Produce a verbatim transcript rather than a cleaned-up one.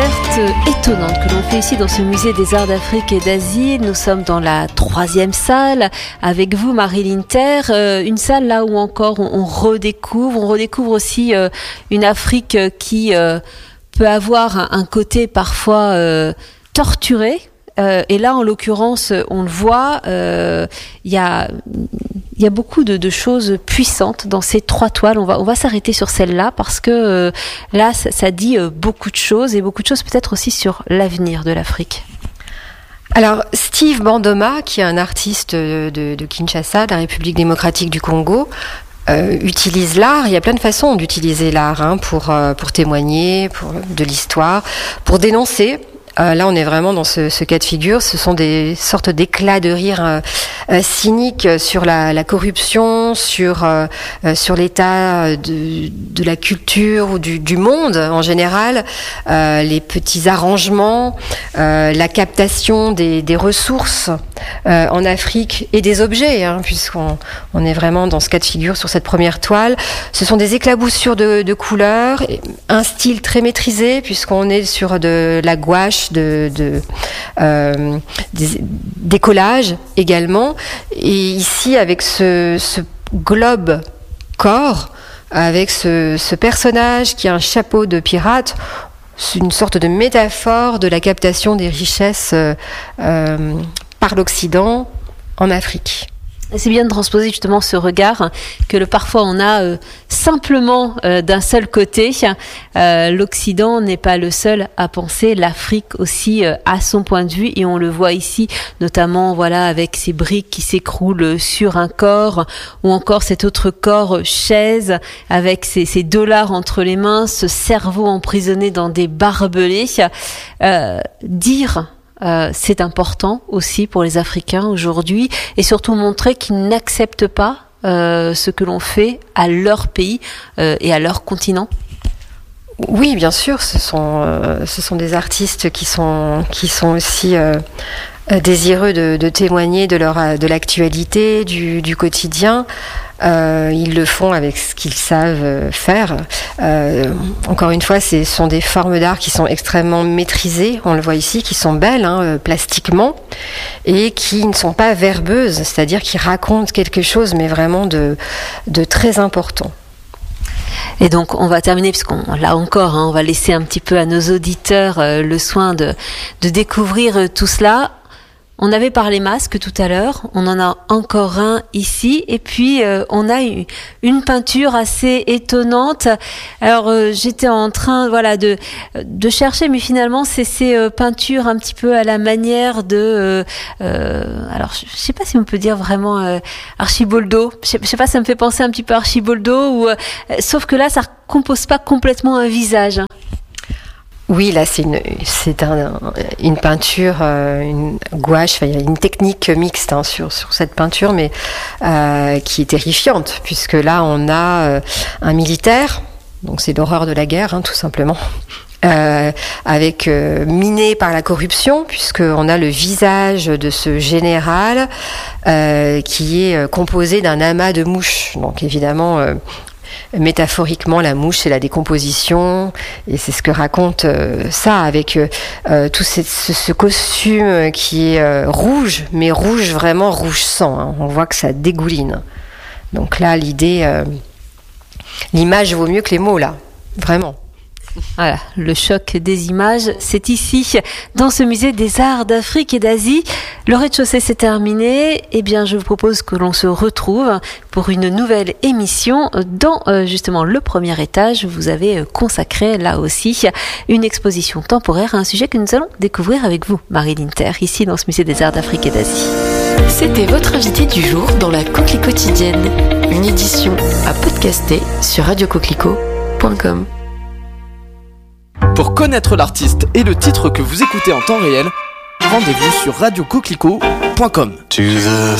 découverte étonnante que l'on fait ici dans ce musée des arts d'Afrique et d'Asie. Nous sommes dans la troisième salle avec vous, Marie Linter, euh, une salle là où encore on, on redécouvre, on redécouvre aussi euh, une Afrique qui euh, peut avoir un, un côté parfois euh, torturé. Euh, et là, en l'occurrence, on le voit, il euh, y a, il y a beaucoup de, de choses puissantes dans ces trois toiles. On va, on va s'arrêter sur celle-là parce que euh, là, ça, ça dit euh, beaucoup de choses et beaucoup de choses peut-être aussi sur l'avenir de l'Afrique. Alors, Steve Bandoma, qui est un artiste de, de Kinshasa, de la République démocratique du Congo, euh, utilise l'art. Il y a plein de façons d'utiliser l'art hein, pour, euh, pour témoigner pour, de l'histoire, pour dénoncer. Euh, là, on est vraiment dans ce, ce cas de figure. Ce sont des sortes d'éclats de rire euh, euh, cyniques sur la, la corruption, sur euh, sur l'état de, de la culture ou du, du monde en général, euh, les petits arrangements, euh, la captation des, des ressources euh, en Afrique et des objets, hein, puisqu'on on est vraiment dans ce cas de figure sur cette première toile. Ce sont des éclaboussures de, de couleurs, un style très maîtrisé puisqu'on est sur de la gouache. De, de euh, des, des collages également, et ici avec ce, ce globe corps, avec ce, ce personnage qui a un chapeau de pirate, c'est une sorte de métaphore de la captation des richesses euh, euh, par l'Occident en Afrique. C'est bien de transposer justement ce regard que le, parfois on a euh, simplement euh, d'un seul côté. Euh, L'Occident n'est pas le seul à penser, l'Afrique aussi euh, a son point de vue et on le voit ici, notamment voilà avec ces briques qui s'écroulent sur un corps ou encore cet autre corps chaise avec ces, ces dollars entre les mains, ce cerveau emprisonné dans des barbelés. Euh, dire Euh, c'est important aussi pour les Africains aujourd'hui et surtout montrer qu'ils n'acceptent pas euh, ce que l'on fait à leur pays euh, et à leur continent. Oui, bien sûr, ce sont euh, ce sont des artistes qui sont qui sont aussi euh, désireux de, de témoigner de leur de l'actualité, du, du quotidien. Euh, ils le font avec ce qu'ils savent faire. Euh, encore une fois, ce sont des formes d'art qui sont extrêmement maîtrisées, on le voit ici, qui sont belles hein, plastiquement et qui ne sont pas verbeuses, c'est-à-dire qui racontent quelque chose, mais vraiment de, de très important. Et donc on va terminer puisqu'on là encore hein, on va laisser un petit peu à nos auditeurs euh, le soin de, de découvrir euh, tout cela. On avait parlé masque tout à l'heure, on en a encore un ici, et puis euh, on a une, une peinture assez étonnante. Alors euh, j'étais en train, voilà, de de chercher, mais finalement c'est ces euh, peintures un petit peu à la manière de, euh, euh, alors je, je sais pas si on peut dire vraiment euh, Archiboldo. Je sais, je sais pas, ça me fait penser un petit peu à Archiboldo, ou euh, sauf que là ça compose pas complètement un visage. Oui, là c'est une c'est un, une peinture, euh, une gouache. Enfin, il y a une technique mixte hein, sur sur cette peinture, mais euh, qui est terrifiante puisque là on a euh, un militaire, donc c'est l'horreur de la guerre, hein, tout simplement. Euh, avec euh, miné par la corruption, puisqu'on a le visage de ce général euh, qui est euh, composé d'un amas de mouches. Donc évidemment. Euh, Métaphoriquement, la mouche, c'est la décomposition, et c'est ce que raconte euh, ça, avec euh, tout ce, ce, ce costume qui est euh, rouge, mais rouge vraiment rouge sang. Hein. On voit que ça dégouline. Donc là, l'idée, euh, l'image vaut mieux que les mots, là, vraiment. Voilà, le choc des images, c'est ici, dans ce musée des arts d'Afrique et d'Asie. Le rez-de-chaussée s'est terminé. Eh bien, je vous propose que l'on se retrouve pour une nouvelle émission dans euh, justement le premier étage. Vous avez consacré là aussi une exposition temporaire à un sujet que nous allons découvrir avec vous, Marie Linter, ici dans ce musée des arts d'Afrique et d'Asie. C'était votre invité du jour dans la Coquelicot quotidienne, une édition à podcaster sur radio coquelicot point com. Pour connaître l'artiste et le titre que vous écoutez en temps réel, rendez-vous sur radio coquelicot point com.